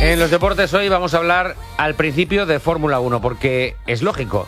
En los deportes hoy vamos a hablar al principio de Fórmula 1, porque es lógico,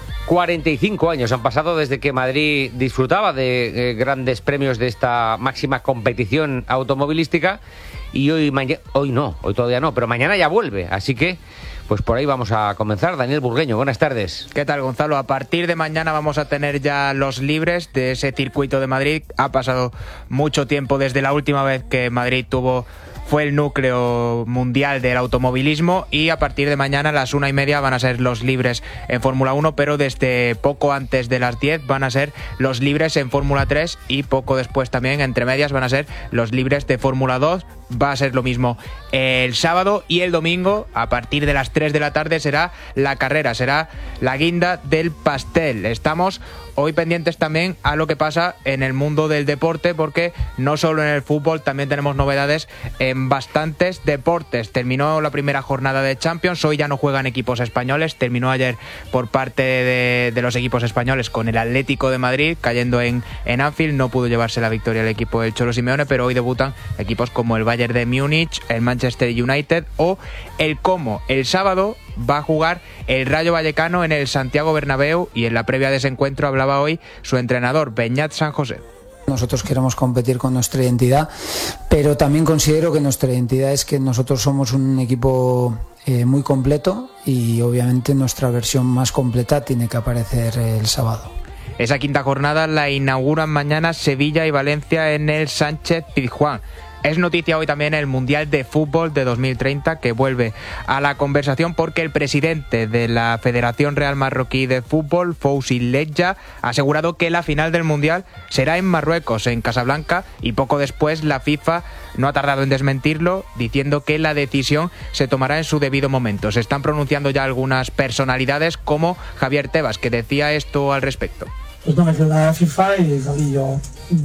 45 años han pasado desde que Madrid disfrutaba de grandes premios de esta máxima competición automovilística y hoy todavía no, pero mañana ya vuelve, así que pues por ahí vamos a comenzar. Daniel Burgueño, buenas tardes. ¿Qué tal, Gonzalo? A partir de mañana vamos a tener ya los libres de ese circuito de Madrid. Ha pasado mucho tiempo desde la última vez que Madrid fue el núcleo mundial del automovilismo, y a partir de mañana a las 1:30 van a ser los libres en Fórmula 1, pero desde poco antes de las 10 van a ser los libres en Fórmula 3 y poco después también, entre medias, van a ser los libres de Fórmula 2. Va a ser lo mismo el sábado, y el domingo a partir de las 3 de la tarde será la carrera, será la guinda del pastel. Estamos hoy pendientes también a lo que pasa en el mundo del deporte, porque no solo en el fútbol, también tenemos novedades en bastantes deportes. Terminó la primera jornada de Champions, hoy ya no juegan equipos españoles, terminó ayer por parte de los equipos españoles con el Atlético de Madrid cayendo en Anfield. No pudo llevarse la victoria el equipo del Cholo Simeone, pero hoy debutan equipos como el Bayern de Múnich, el Manchester United o el Como. El sábado va a jugar el Rayo Vallecano en el Santiago Bernabéu, y en la previa de ese encuentro hablaba hoy su entrenador, Beñat San José. Nosotros queremos competir con nuestra identidad, pero también considero que nuestra identidad es que nosotros somos un equipo muy completo, y obviamente nuestra versión más completa tiene que aparecer el sábado. Esa quinta jornada la inauguran mañana Sevilla y Valencia en el Sánchez-Pizjuán. Es noticia hoy también el Mundial de Fútbol de 2030, que vuelve a la conversación porque el presidente de la Federación Real Marroquí de Fútbol, Fouzi Ledja, ha asegurado que la final del Mundial será en Marruecos, en Casablanca, y poco después la FIFA no ha tardado en desmentirlo, diciendo que la decisión se tomará en su debido momento. Se están pronunciando ya algunas personalidades como Javier Tebas, que decía esto al respecto. Pues no me quedo nada a la FIFA y yo...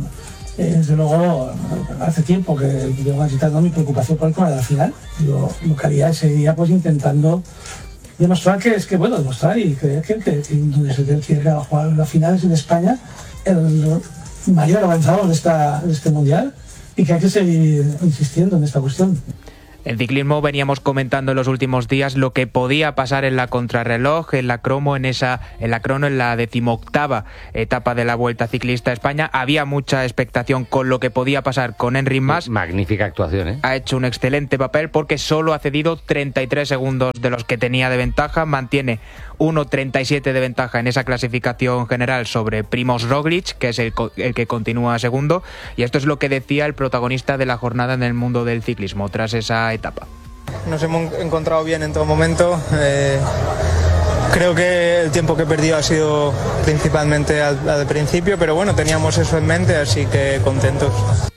desde luego, hace tiempo que llevo agitando mi preocupación por el tema de la final. Yo lo que haría sería pues intentando demostrar demostrar y creer que donde se tiene que jugar las finales en España, el mayor avanzado de este mundial, y que hay que seguir insistiendo en esta cuestión. En ciclismo veníamos comentando en los últimos días lo que podía pasar en la contrarreloj, en la crono, en la 18ª etapa de la Vuelta Ciclista a España. Había mucha expectación con lo que podía pasar con Enric Mas. Magnífica actuación, ¿eh? Ha hecho un excelente papel porque solo ha cedido 33 segundos de los que tenía de ventaja. Mantiene 1.37 de ventaja en esa clasificación general sobre Primož Roglič, que es el que continúa segundo. Y esto es lo que decía el protagonista de la jornada en el mundo del ciclismo tras esa etapa. Nos hemos encontrado bien en todo momento. Creo que el tiempo que he perdido ha sido principalmente al principio, pero bueno, teníamos eso en mente, así que contentos.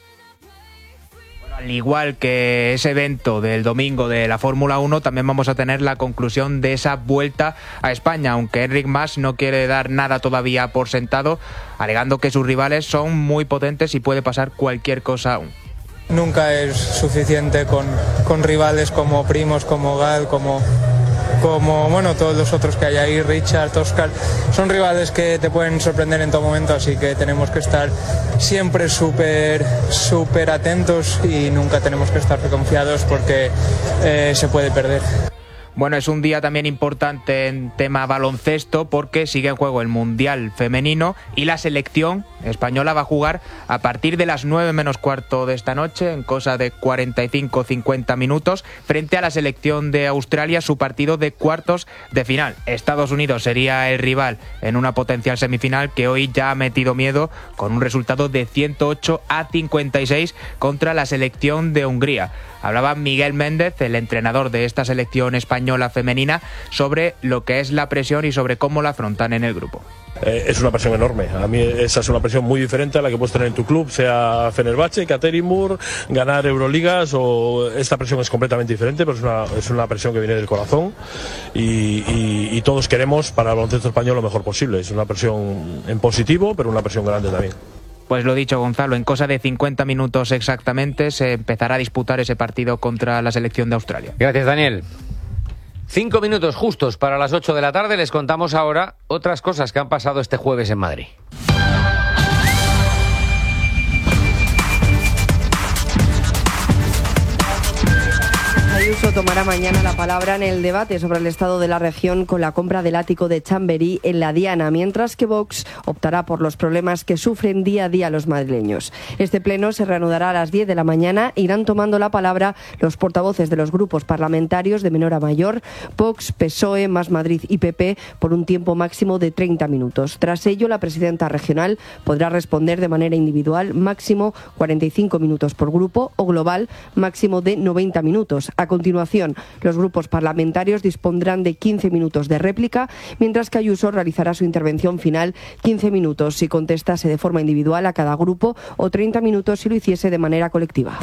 Al igual que ese evento del domingo de la Fórmula 1, también vamos a tener la conclusión de esa Vuelta a España, aunque Enric Mas no quiere dar nada todavía por sentado, alegando que sus rivales son muy potentes y puede pasar cualquier cosa aún. Nunca es suficiente con rivales como Primož, como Gal, como todos los otros que hay ahí, Richard, Oscar. Son rivales que te pueden sorprender en todo momento, así que tenemos que estar siempre súper atentos y nunca tenemos que estar confiados porque se puede perder. Bueno, es un día también importante en tema baloncesto porque sigue en juego el Mundial Femenino y la selección española va a jugar a partir de las 9 menos cuarto de esta noche, en cosa de 45-50 minutos, frente a la selección de Australia, su partido de cuartos de final. Estados Unidos sería el rival en una potencial semifinal que hoy ya ha metido miedo con un resultado de 108-56 contra la selección de Hungría. Hablaba Miguel Méndez, el entrenador de esta selección española femenina, sobre lo que es la presión y sobre cómo la afrontan en el grupo. Es una presión enorme. A mí esa es una presión muy diferente a la que puedes tener en tu club, sea Fenerbahce, Ekaterinburg, ganar Euroligas, o esta presión es completamente diferente, pero es una presión que viene del corazón y todos queremos para el baloncesto español lo mejor posible. Es una presión en positivo, pero una presión grande también. Pues lo dicho, Gonzalo, en cosa de 50 minutos exactamente se empezará a disputar ese partido contra la selección de Australia. Gracias, Daniel. 5 minutos justos para las 8 de la tarde. Les contamos ahora otras cosas que han pasado este jueves en Madrid. Ayuso tomará mañana la palabra en el debate sobre el estado de la región con la compra del ático de Chamberí en la Diana, mientras que Vox optará por los problemas que sufren día a día los madrileños. Este pleno se reanudará a las 10 de la mañana. Irán tomando la palabra los portavoces de los grupos parlamentarios de menor a mayor, Vox, PSOE, Más Madrid y PP, por un tiempo máximo de 30 minutos. Tras ello, la presidenta regional podrá responder de manera individual, máximo 45 minutos por grupo, o global, máximo de 90 minutos. A continuación, los grupos parlamentarios dispondrán de 15 minutos de réplica, mientras que Ayuso realizará su intervención final 15 minutos si contestase de forma individual a cada grupo o 30 minutos si lo hiciese de manera colectiva.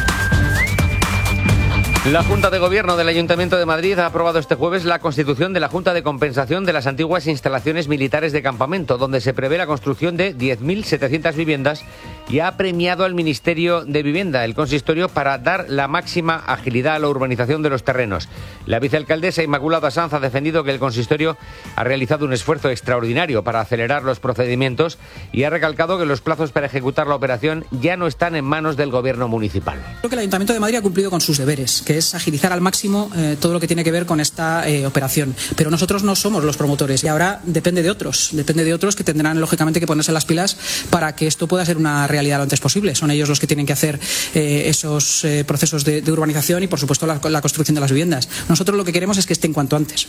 La Junta de Gobierno del Ayuntamiento de Madrid ha aprobado este jueves la constitución de la Junta de Compensación de las antiguas instalaciones militares de campamento, donde se prevé la construcción de 10.700 viviendas, y ha premiado al Ministerio de Vivienda, el consistorio, para dar la máxima agilidad a la urbanización de los terrenos. La vicealcaldesa Inmaculada Sanz ha defendido que el consistorio ha realizado un esfuerzo extraordinario para acelerar los procedimientos y ha recalcado que los plazos para ejecutar la operación ya no están en manos del Gobierno municipal. Creo que el Ayuntamiento de Madrid ha cumplido con sus deberes, que es agilizar al máximo todo lo que tiene que ver con esta operación. Pero nosotros no somos los promotores y ahora depende de otros que tendrán lógicamente que ponerse las pilas para que esto pueda ser una realidad lo antes posible. Son ellos los que tienen que hacer esos procesos de urbanización y, por supuesto, la construcción de las viviendas. Nosotros lo que queremos es que estén cuanto antes.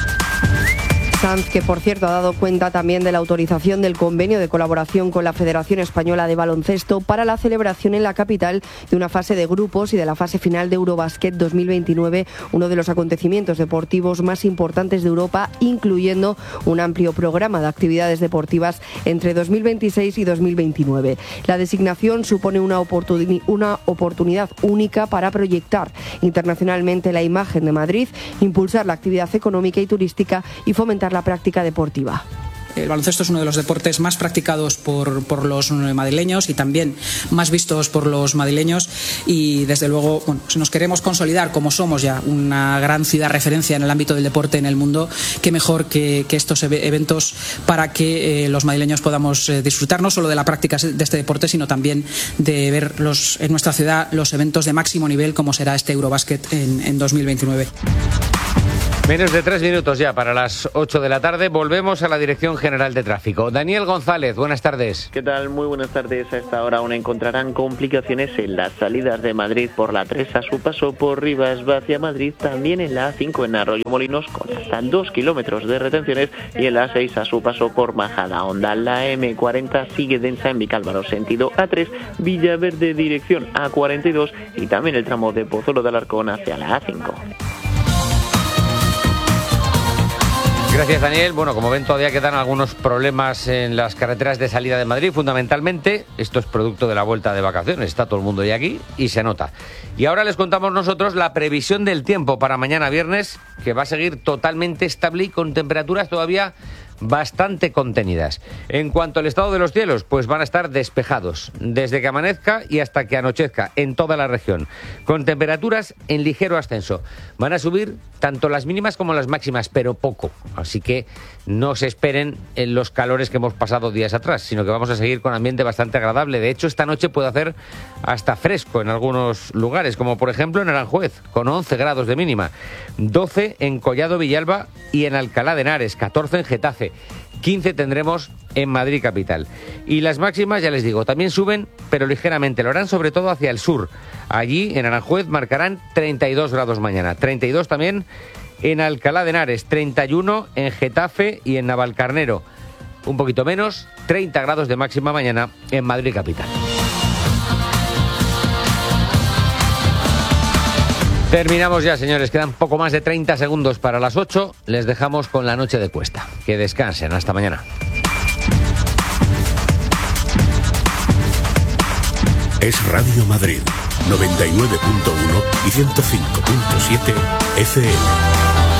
Sanz, que por cierto ha dado cuenta también de la autorización del convenio de colaboración con la Federación Española de Baloncesto para la celebración en la capital de una fase de grupos y de la fase final de Eurobasket 2029, uno de los acontecimientos deportivos más importantes de Europa, incluyendo un amplio programa de actividades deportivas entre 2026 y 2029. La designación supone una oportunidad única para proyectar internacionalmente la imagen de Madrid, impulsar la actividad económica y turística y fomentar la práctica deportiva. El baloncesto es uno de los deportes más practicados por los madrileños y también más vistos por los madrileños, y desde luego, si nos queremos consolidar como somos ya una gran ciudad referencia en el ámbito del deporte en el mundo, qué mejor que estos eventos para que los madrileños podamos disfrutar no solo de la práctica de este deporte, sino también de ver en nuestra ciudad los eventos de máximo nivel como será este Eurobasket en 2029. Menos de 3 minutos ya para las 8 de la tarde. Volvemos a la Dirección General de Tráfico. Daniel González, buenas tardes. ¿Qué tal? Muy buenas tardes. A esta hora aún encontrarán complicaciones en las salidas de Madrid por la 3 a su paso por Rivas hacia Madrid, también en la A5 en Arroyomolinos con hasta 2 kilómetros de retenciones, y en la A6 a su paso por Majadahonda. La M40 sigue densa en Vicálvaro sentido A3, Villaverde dirección A42, y también el tramo de Pozuelo de Alarcón hacia la A5. Gracias, Daniel. Bueno, como ven, todavía quedan algunos problemas en las carreteras de salida de Madrid. Fundamentalmente, esto es producto de la vuelta de vacaciones. Está todo el mundo ya aquí y se nota. Y ahora les contamos nosotros la previsión del tiempo para mañana viernes, que va a seguir totalmente estable y con temperaturas todavía bastante contenidas. En cuanto al estado de los cielos, pues van a estar despejados desde que amanezca y hasta que anochezca en toda la región, con temperaturas en ligero ascenso. Van a subir tanto las mínimas como las máximas, pero poco, así que no se esperen en los calores que hemos pasado días atrás, sino que vamos a seguir con ambiente bastante agradable. De hecho, esta noche puede hacer hasta fresco en algunos lugares, como por ejemplo en Aranjuez, con 11 grados de mínima, 12 en Collado Villalba y en Alcalá de Henares, 14 en Getafe, 15 tendremos en Madrid capital. Y las máximas, ya les digo, también suben, pero ligeramente. Lo harán sobre todo hacia el sur. Allí, en Aranjuez, marcarán 32 grados mañana. 32 también en Alcalá de Henares, 31 en Getafe y en Navalcarnero. Un poquito menos, 30 grados de máxima mañana en Madrid capital. Terminamos ya, señores. Quedan poco más de 30 segundos para las 8. Les dejamos con la noche de Cuesta. Que descansen. Hasta mañana. Es Radio Madrid, 99.1 y 105.7 FM.